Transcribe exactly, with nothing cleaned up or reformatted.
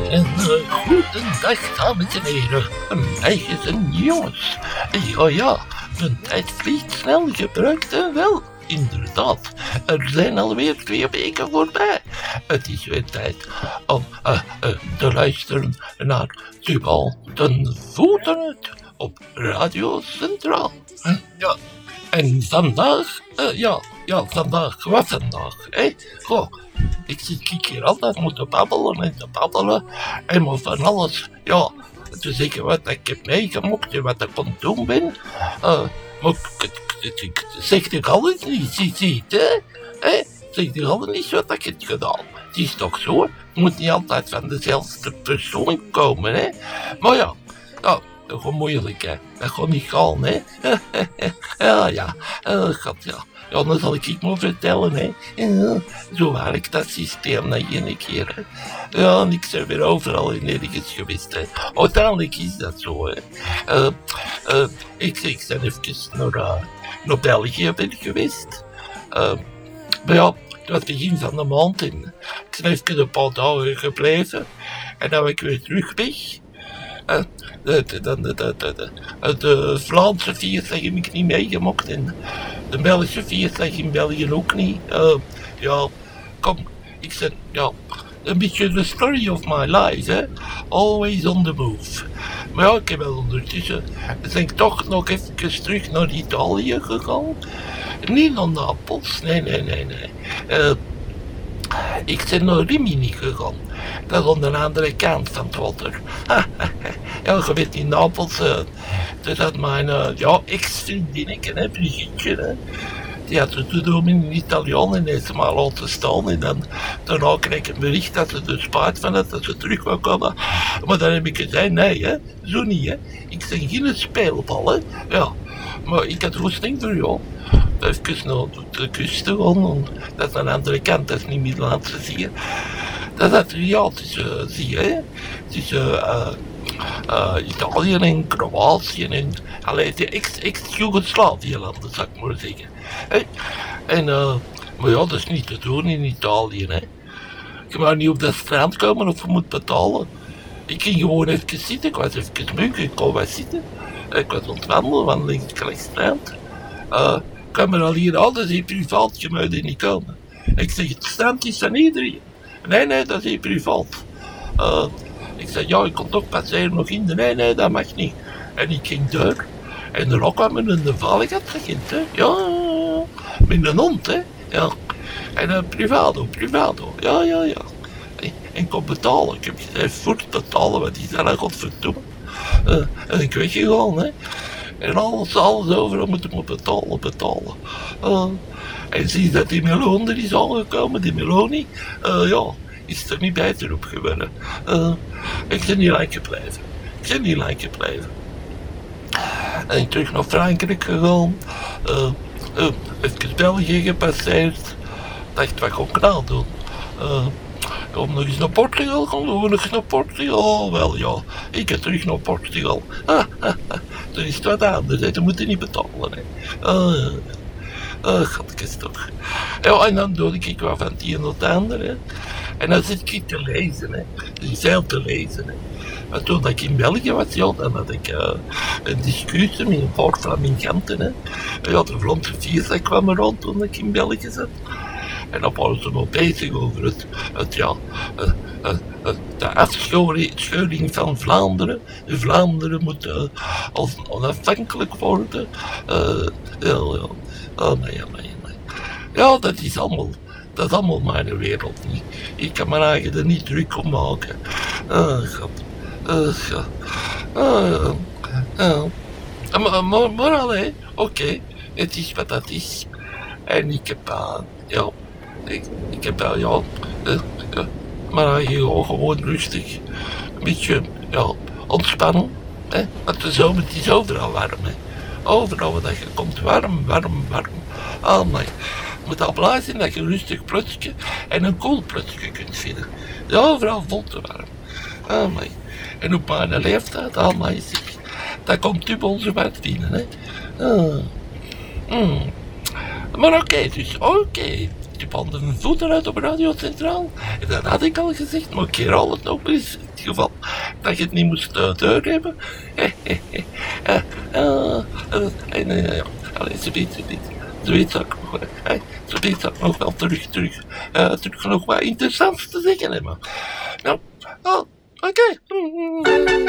En uh, goedendag, dames en heren, meisjes en jongens. Ja, ja, de tijd vliegt snel, gebruikt en wel. Inderdaad, er zijn alweer twee weken voorbij. Het is weer tijd om uh, uh, te luisteren naar Tubal ten Voetenuit op Radio Centraal. Ja, en vandaag, uh, ja, ja, vandaag, wat vandaag, hè? Goh, ik zit ik hier altijd moeten babbelen en te babbelen en maar van alles, ja, te zeggen wat ik heb meegemaakt en wat ik aan het doen ben. Uh, maar ik, ik, ik zeg toch alles niet, zie, zie, hè? hè? Zeg toch alles niet wat ik heb gedaan. Het is toch zo, het moet niet altijd van dezelfde persoon komen, hè? Maar ja, ja, dat gaat moeilijk, hè? Dat gaat niet gaan, hè? ja, ja, oh god, ja. Ja, dan zal ik het maar vertellen, hè. Ja, zo werkt dat systeem na één keer, hè. Ja, en ik ben weer overal in nergens geweest, hè. Uiteindelijk is dat zo, hè. Uh, uh, ik, ik ben even naar, uh, naar België ben geweest. Uh, maar ja, het was begin van de maand en ik ben even een paar dagen gebleven. En dan ben ik weer terug weg. Uh, de, de, de, de, de, de, de Vlaamse vierslag heb ik niet meegemaakt en de Belgische vierslag in België ook niet. Uh, ja, kom, ik zeg, ja, een beetje the story of my life, hè. Always on the move. Maar ja, ik heb wel ondertussen, ben ik toch nog even terug naar Italië gegaan. Niet naar Napels, nee, nee, nee, nee. Uh, ik ben naar Rimini gegaan. Dat is aan de andere kant van het water. ja, je weet in Napels, uh, dat had mijn uh, ja, ex-vriendinnetje, hè, Brigitte, hè. Die had het toen in Italiaan en heeft ze maar laten staan. En dan, daarna kreeg ik een bericht dat ze er spijt van had, dat ze terug wou komen. Maar dan heb ik gezegd, nee, hè, zo niet, hè. Ik ben geen speelbal, hè. Ja, maar ik had goesting voor jou. Even naar de kust te gaan, dat is aan de andere kant, dat is niet Middellandse Zee. Dat is Adriatische Zee, hè. Tussen uh, uh, Italië en Kroatië en allee, de ex-Jugoslavië-landen, zou ik maar zeggen. Hè? En, uh, maar ja, dat is niet te doen in Italië, hè. Je mag niet op dat strand komen of je moet betalen. Ik ging gewoon even zitten, ik was even moe, ik kon wat zitten. Ik was aan het wandelen, wandeling het strand. Uh, kwam er al hier aan, dat is een privaat, je mag er niet komen. Ik zeg, het strand is van iedereen. Nee, nee, dat is een privaat. Uh, ik zei, ja, ik kon toch passeren nog in de... Nee, nee, dat mag niet. En ik ging door. En er ook kwam een veiligheidsagent, hè. Ja, met een hond, hè. Ja. En een privado, privado. Ja, ja, ja. En ik kon betalen. Ik heb gezegd, voort betalen, want die zijn er godverdomme. Uh, en ik weggegaan, hè. En alles, alles overal moet ik maar betalen, betalen. Uh, en zie dat die meloen er is aangekomen, die Meloni. Uh, ja, is er niet beter op geworden. Uh, ik ben niet lang gebleven. Ik ben niet lang gebleven. En ik terug naar Frankrijk gegaan. Uh, uh, even België gepasseerd. Dacht, wat ga ik nou doen? Uh, om nog eens naar Portugal gaan, doen we nog eens naar Portugal. Wel ja, ik ga terug naar Portugal. Ah, ah, ah. Er is wat anders, hè. Dat moet je niet betalen. Hè. Uh, Oh, godkes toch. Ja, en dan doe ik wel van het een tot het ander, hè. En dan zit ik te lezen, hè. Er is veel te lezen, hè. Maar toen ik in België was, ja, dan had ik uh, een discussie met een paar Flaminganten, hè. Ja, de Vlaamse vierslag kwam er rond toen ik in België zat. En dan waren ze nog bezig over het, het ja, uh, uh, uh, de afscheuring van Vlaanderen. De Vlaanderen moet uh, als onafhankelijk worden. Uh, ja, ja. Oh nee, nee, nee. Ja, dat is allemaal, dat is allemaal mijn wereld niet. Ik kan mijn eigen er niet druk om maken. Oh god. Oh god. Oh, oh. Maar, maar, maar allee, oké. Okay. Het is wat dat is. En ik heb, uh, ja, ik, ik heb, uh, ja, uh, uh, mijn eigen gewoon rustig. Een beetje, ja, ontspannen. Hè? Want de zomer is overal warm, hè. Overal dat je komt, warm, warm, warm. Oh my. Je moet al blij zijn dat je een rustig plotsje en een koel plotsje kunt vinden. Ja, overal vol te warm. Oh my. En op mijn leeftijd, oh my, zeg. Dat komt dubbel zo wat binnen, hè. Oh. Mm. Maar oké, okay, dus oké. Okay. je banden en voeten uit op Radio Centraal. En dat had ik al gezegd, maar ik herhaal het nog eens. In het geval dat je het niet moest uh, doorhebben. Eh, eh, eh. Uh, uh, uh, en, uh, allee, ze weet, ze weet. Ze weet dat ik nog, uh, ze weet dat ik nog wel terug, terug, uh, terug nog wat interessants te zeggen heb. Nou, oh, oké. Okay.